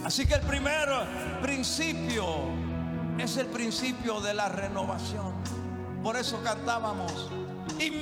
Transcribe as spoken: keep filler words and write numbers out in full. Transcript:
Así que el primer principio es el principio de la renovación. Por eso cantábamos: